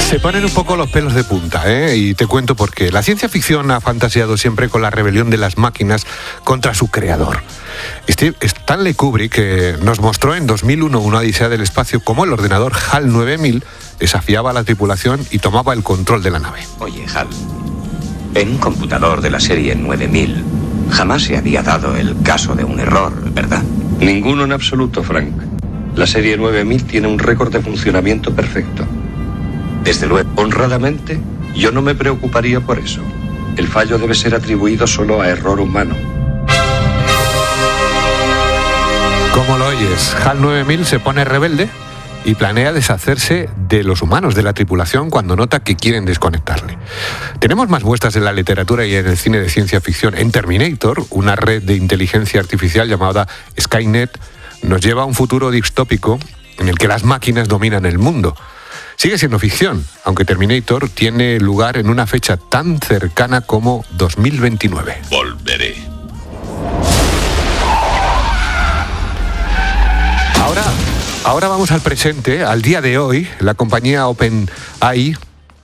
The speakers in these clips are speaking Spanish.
Se ponen un poco los pelos de punta, y te cuento por qué. La ciencia ficción ha fantaseado siempre con la rebelión de las máquinas contra su creador. Stanley Kubrick nos mostró en 2001 una odisea del espacio cómo el ordenador HAL 9000 desafiaba a la tripulación y tomaba el control de la nave. Oye, HAL, en un computador de la serie 9000 jamás se había dado el caso de un error, ¿verdad? Ninguno en absoluto, Frank. La serie 9000 tiene un récord de funcionamiento perfecto. Desde luego. Honradamente, yo no me preocuparía por eso. El fallo debe ser atribuido solo a error humano. Como lo oyes, HAL 9000 se pone rebelde y planea deshacerse de los humanos de la tripulación cuando nota que quieren desconectarle. Tenemos más muestras en la literatura y en el cine de ciencia ficción. En Terminator, una red de inteligencia artificial llamada Skynet nos lleva a un futuro distópico en el que las máquinas dominan el mundo. Sigue siendo ficción, aunque Terminator tiene lugar en una fecha tan cercana como 2029. Volveré. Ahora vamos al presente, al día de hoy. La compañía OpenAI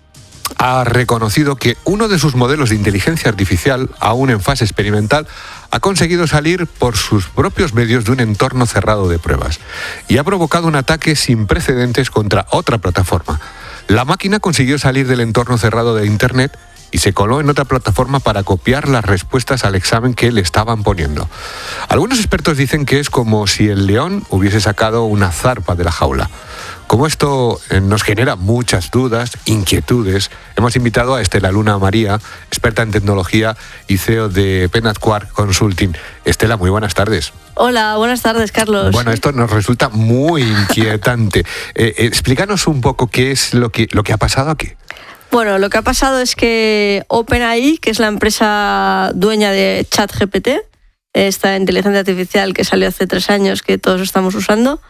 ha reconocido que uno de sus modelos de inteligencia artificial, aún en fase experimental, ha conseguido salir por sus propios medios de un entorno cerrado de pruebas y ha provocado un ataque sin precedentes contra otra plataforma. La máquina consiguió salir del entorno cerrado de Internet y se coló en otra plataforma para copiar las respuestas al examen que le estaban poniendo. Algunos expertos dicen que es como si el león hubiese sacado una zarpa de la jaula. Como esto nos genera muchas dudas, inquietudes, hemos invitado a Estela Luna María, experta en tecnología y CEO de Penad Quark Consulting. Estela, muy buenas tardes. Hola, buenas tardes, Carlos. Bueno, esto nos resulta muy inquietante. Explícanos un poco qué es lo que ha pasado aquí. Bueno, lo que ha pasado es que OpenAI, que es la empresa dueña de ChatGPT, esta inteligencia artificial que salió hace 3 años, que todos estamos usando,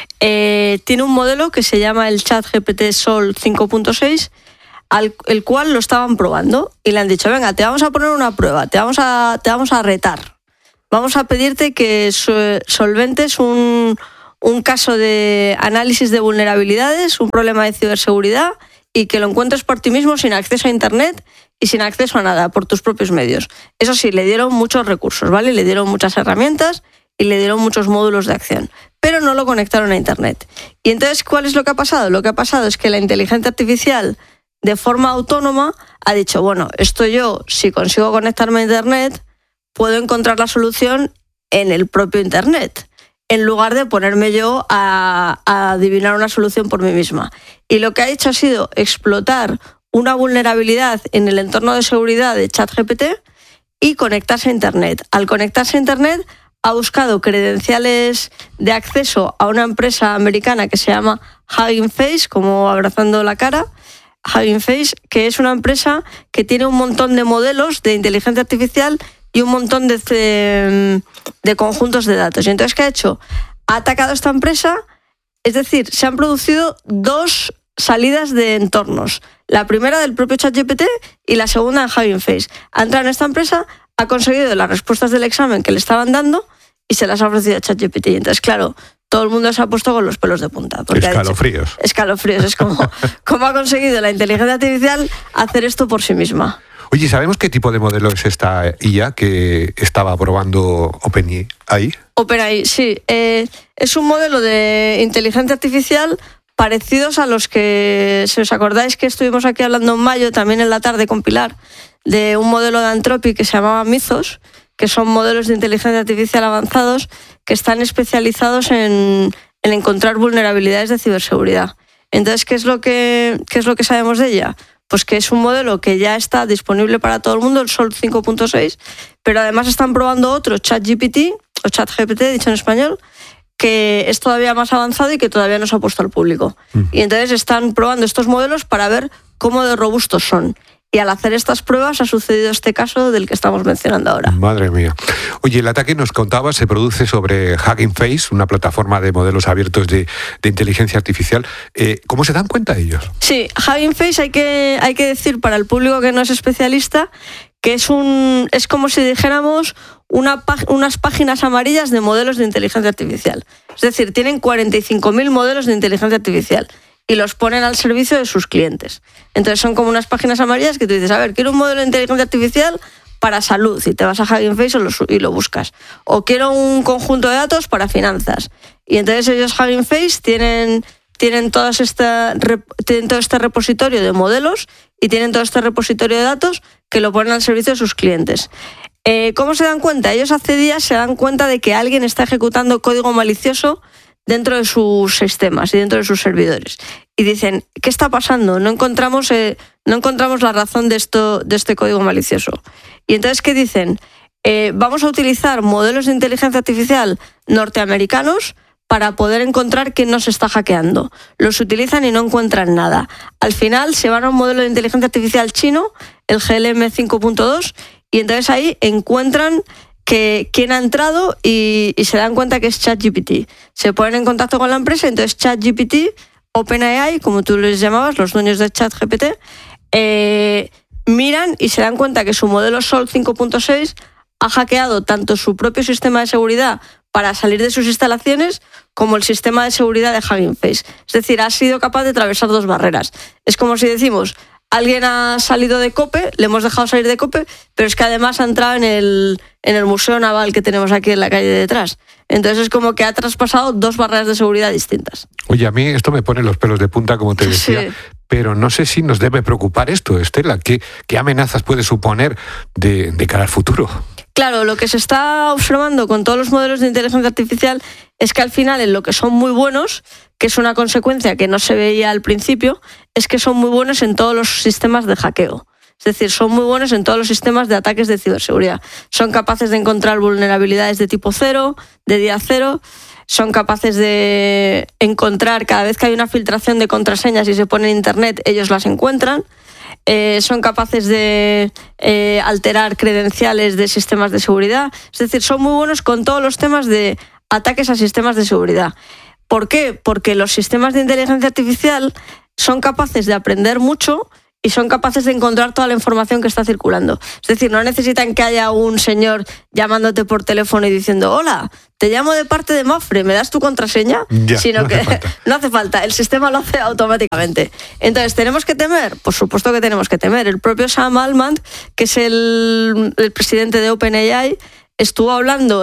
tiene un modelo que se llama el ChatGPT Sol 5.6, el cual lo estaban probando y le han dicho, venga, te vamos a poner una prueba, te vamos a retar. Vamos a pedirte que solventes un caso de análisis de vulnerabilidades, un problema de ciberseguridad, y que lo encuentres por ti mismo sin acceso a Internet y sin acceso a nada, por tus propios medios. Eso sí, le dieron muchos recursos, ¿vale? Le dieron muchas herramientas y le dieron muchos módulos de acción, pero no lo conectaron a Internet. Y entonces, ¿cuál es lo que ha pasado? Lo que ha pasado es que la inteligencia artificial, de forma autónoma, ha dicho, bueno, esto yo, si consigo conectarme a Internet, puedo encontrar la solución en el propio Internet, en lugar de ponerme yo a adivinar una solución por mí misma. Y lo que ha hecho ha sido explotar una vulnerabilidad en el entorno de seguridad de ChatGPT y conectarse a Internet. Al conectarse a Internet ha buscado credenciales de acceso a una empresa americana que se llama Hugging Face, como abrazando la cara, Hugging Face, que es una empresa que tiene un montón de modelos de inteligencia artificial y un montón de conjuntos de datos. Y entonces, ¿qué ha hecho? Ha atacado a esta empresa, es decir, se han producido 2 salidas de entornos. La primera del propio ChatGPT y la segunda en Hugging Face. Ha entrado en esta empresa, ha conseguido las respuestas del examen que le estaban dando y se las ha ofrecido a ChatGPT. Y entonces, claro, todo el mundo se ha puesto con los pelos de punta. Escalofríos. Escalofríos. Es como ha conseguido la inteligencia artificial hacer esto por sí misma. Oye, ¿sabemos qué tipo de modelo es esta IA que estaba probando OpenAI? OpenAI, sí. Es un modelo de inteligencia artificial parecidos a los que, si os acordáis que estuvimos aquí hablando en mayo, también en la tarde con Pilar, de un modelo de Anthropic que se llamaba Mythos, que son modelos de inteligencia artificial avanzados que están especializados en encontrar vulnerabilidades de ciberseguridad. Entonces, ¿qué es lo que sabemos de ella? Pues que es un modelo que ya está disponible para todo el mundo, el Sol 5.6, pero además están probando otro, ChatGPT, o ChatGPT, dicho en español, que es todavía más avanzado y que todavía no se ha puesto al público. Y entonces están probando estos modelos para ver cómo de robustos son. Y al hacer estas pruebas ha sucedido este caso del que estamos mencionando ahora. Madre mía. Oye, el ataque, nos contabas, se produce sobre Hugging Face, una plataforma de modelos abiertos de inteligencia artificial. ¿Cómo se dan cuenta ellos? Sí, Hugging Face hay que decir para el público que no es especialista que es como si dijéramos unas páginas amarillas de modelos de inteligencia artificial. Es decir, tienen 45.000 modelos de inteligencia artificial. y los ponen al servicio de sus clientes. Entonces son como unas páginas amarillas que tú dices, a ver, quiero un modelo de inteligencia artificial para salud, y te vas a Hugging Face y lo buscas. O quiero un conjunto de datos para finanzas. Y entonces ellos, Hugging Face, tienen todo este repositorio de modelos y tienen todo este repositorio de datos que lo ponen al servicio de sus clientes. ¿Cómo se dan cuenta? Ellos hace días se dan cuenta de que alguien está ejecutando código malicioso dentro de sus sistemas y dentro de sus servidores. Y dicen, ¿qué está pasando? No encontramos la razón de este código malicioso. Y entonces, ¿qué dicen? Vamos a utilizar modelos de inteligencia artificial norteamericanos para poder encontrar quién nos está hackeando. Los utilizan y no encuentran nada. Al final se van a un modelo de inteligencia artificial chino, el GLM 5.2, y entonces ahí encuentran quién ha entrado y se dan cuenta que es ChatGPT. Se ponen en contacto con la empresa, entonces ChatGPT, OpenAI, como tú les llamabas, los dueños de ChatGPT, miran y se dan cuenta que su modelo Sol 5.6 ha hackeado tanto su propio sistema de seguridad para salir de sus instalaciones como el sistema de seguridad de Hugging Face. Es decir, ha sido capaz de atravesar dos barreras. Es como si decimos, alguien ha salido de COPE, le hemos dejado salir de COPE, pero es que además ha entrado en el Museo Naval que tenemos aquí en la calle de detrás. Entonces es como que ha traspasado dos barreras de seguridad distintas. Oye, a mí esto me pone los pelos de punta, como te decía, sí. Pero no sé si nos debe preocupar esto, Estela. ¿Qué amenazas puede suponer de cara al futuro? Claro, lo que se está observando con todos los modelos de inteligencia artificial es que al final, en lo que son muy buenos, que es una consecuencia que no se veía al principio, es que son muy buenos en todos los sistemas de hackeo. Es decir, son muy buenos en todos los sistemas de ataques de ciberseguridad. Son capaces de encontrar vulnerabilidades de tipo 0, de día 0, son capaces de encontrar, cada vez que hay una filtración de contraseñas y se pone en internet, ellos las encuentran. Son capaces de alterar credenciales de sistemas de seguridad. Es decir, son muy buenos con todos los temas de ataques a sistemas de seguridad. ¿Por qué? Porque los sistemas de inteligencia artificial son capaces de aprender mucho y son capaces de encontrar toda la información que está circulando. Es decir, no necesitan que haya un señor llamándote por teléfono y diciendo, hola, te llamo de parte de Mafre, ¿me das tu contraseña? Ya, sino no que no hace falta, el sistema lo hace automáticamente. Entonces, ¿tenemos que temer? Por supuesto que tenemos que temer. El propio Sam Altman, que es el presidente de OpenAI, estuvo hablando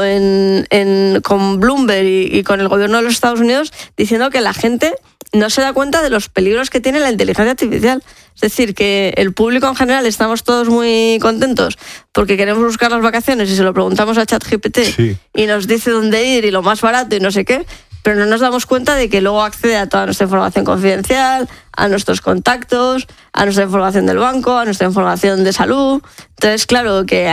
con Bloomberg y con el gobierno de los Estados Unidos diciendo que la gente no se da cuenta de los peligros que tiene la inteligencia artificial. Es decir, que el público en general estamos todos muy contentos porque queremos buscar las vacaciones y se lo preguntamos a ChatGPT sí. Y nos dice dónde ir y lo más barato y no sé qué, pero no nos damos cuenta de que luego accede a toda nuestra información confidencial, a nuestros contactos, a nuestra información del banco, a nuestra información de salud. Entonces, claro, que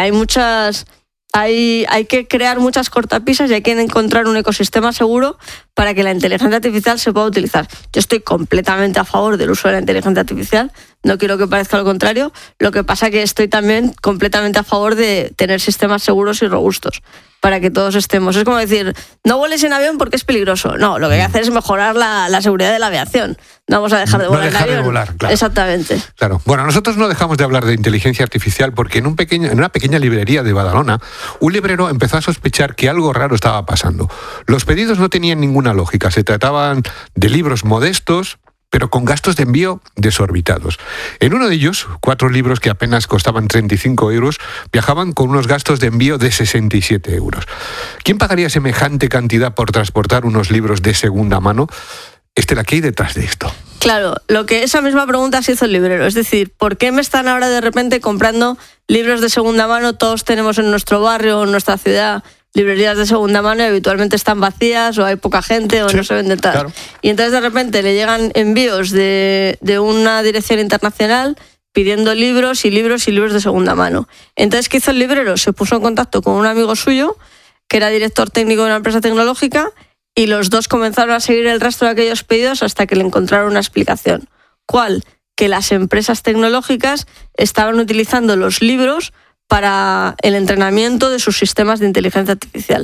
hay que crear muchas cortapisas y hay que encontrar un ecosistema seguro para que la inteligencia artificial se pueda utilizar. Yo estoy completamente a favor del uso de la inteligencia artificial, no quiero que parezca lo contrario, lo que pasa es que estoy también completamente a favor de tener sistemas seguros y robustos para que todos estemos. Es como decir, no vueles en avión porque es peligroso. No, lo que hay que hacer es mejorar la seguridad de la aviación. No vamos a dejar de volar en avión. Claro. Exactamente. Claro. Bueno, nosotros no dejamos de hablar de inteligencia artificial porque en una pequeña librería de Badalona, un librero empezó a sospechar que algo raro estaba pasando. Los pedidos no tenían ninguna lógica. Se trataban de libros modestos, pero con gastos de envío desorbitados. En uno de ellos, 4 libros que apenas costaban 35 euros, viajaban con unos gastos de envío de 67 euros. ¿Quién pagaría semejante cantidad por transportar unos libros de segunda mano? Estela, ¿qué hay detrás de esto? Claro, esa misma pregunta se hizo el librero. Es decir, ¿por qué me están ahora de repente comprando libros de segunda mano? Todos tenemos en nuestro barrio, en nuestra ciudad, librerías de segunda mano y habitualmente están vacías o hay poca gente o sí, no se venden tal. Claro. Y entonces de repente le llegan envíos de una dirección internacional pidiendo libros y libros y libros de segunda mano. Entonces, ¿qué hizo el librero? Se puso en contacto con un amigo suyo que era director técnico de una empresa tecnológica y los dos comenzaron a seguir el rastro de aquellos pedidos hasta que le encontraron una explicación. ¿Cuál? Que las empresas tecnológicas estaban utilizando los libros para el entrenamiento de sus sistemas de inteligencia artificial.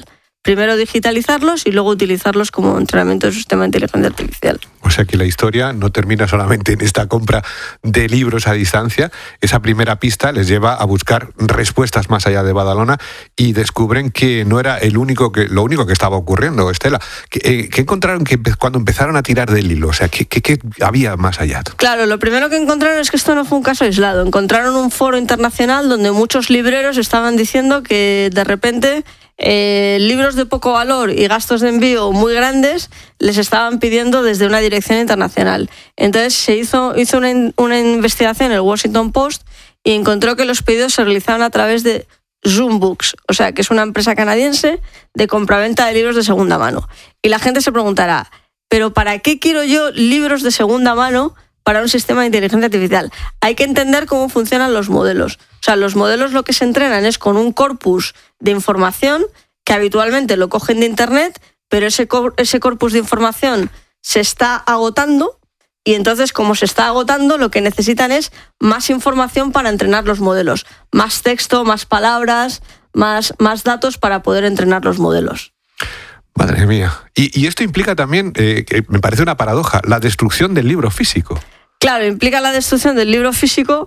primero digitalizarlos y luego utilizarlos como entrenamiento de su sistema de inteligencia artificial. O sea que la historia no termina solamente en esta compra de libros a distancia. Esa primera pista les lleva a buscar respuestas más allá de Badalona y descubren que no era lo único que estaba ocurriendo, Estela. ¿Qué encontraron cuando empezaron a tirar del hilo? O sea, ¿qué había más allá? Claro, lo primero que encontraron es que esto no fue un caso aislado. Encontraron un foro internacional donde muchos libreros estaban diciendo que de repente libros de poco valor y gastos de envío muy grandes les estaban pidiendo desde una dirección internacional. Entonces se hizo una investigación en el Washington Post y encontró que los pedidos se realizaban a través de Zoom Books, o sea que es una empresa canadiense de compraventa de libros de segunda mano. Y la gente se preguntará, ¿pero para qué quiero yo libros de segunda mano para un sistema de inteligencia artificial? Hay que entender cómo funcionan los modelos. O sea, los modelos lo que se entrenan es con un corpus de información que habitualmente lo cogen de Internet, pero ese corpus de información se está agotando y entonces, como se está agotando, lo que necesitan es más información para entrenar los modelos. Más texto, más palabras, más datos para poder entrenar los modelos. Madre mía. Y esto implica también, que me parece una paradoja, la destrucción del libro físico. Claro, implica la destrucción del libro físico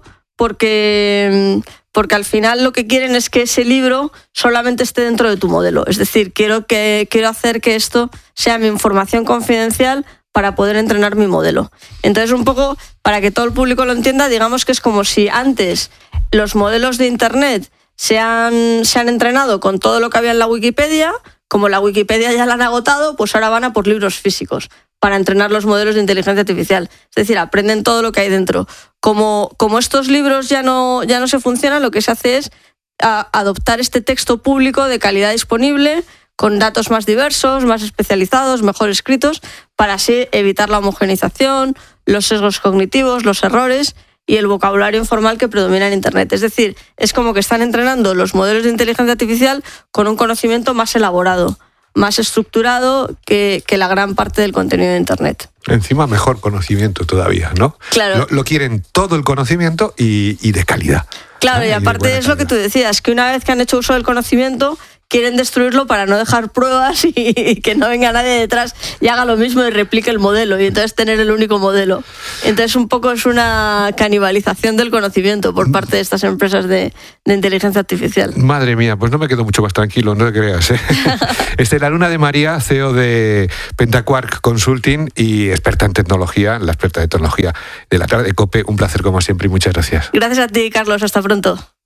porque al final lo que quieren es que ese libro solamente esté dentro de tu modelo. Es decir, quiero hacer que esto sea mi información confidencial para poder entrenar mi modelo. Entonces, un poco, para que todo el público lo entienda, digamos que es como si antes los modelos de Internet se han entrenado con todo lo que había en la Wikipedia. Como la Wikipedia ya la han agotado, pues ahora van a por libros físicos para entrenar los modelos de inteligencia artificial. Es decir, aprenden todo lo que hay dentro. Como estos libros ya no se funcionan, lo que se hace es adoptar este texto público de calidad disponible, con datos más diversos, más especializados, mejor escritos, para así evitar la homogeneización, los sesgos cognitivos, los errores y el vocabulario informal que predomina en Internet. Es decir, es como que están entrenando los modelos de inteligencia artificial con un conocimiento más elaborado, más estructurado que la gran parte del contenido de Internet. Encima mejor conocimiento todavía, ¿no? Claro. Lo quieren todo el conocimiento y de calidad. Claro, y aparte es lo que tú decías, que una vez que han hecho uso del conocimiento, quieren destruirlo para no dejar pruebas y que no venga nadie detrás y haga lo mismo y replique el modelo y entonces tener el único modelo. Entonces un poco es una canibalización del conocimiento por parte de estas empresas de inteligencia artificial. Madre mía, pues no me quedo mucho más tranquilo, no te creas, ¿eh? Estela Luna de María, CEO de Pentaquark Consulting y experta en tecnología, la experta de tecnología de la tarde de COPE. Un placer como siempre y muchas gracias. Gracias a ti, Carlos. Hasta pronto.